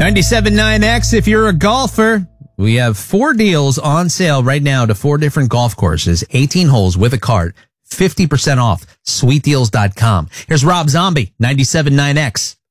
97.9X, if you're a golfer, we have 4 deals on sale right now to 4 different golf courses, 18 holes with a cart, 50% off, sweetdeals.com. Here's Rob Zombie, 97.9X.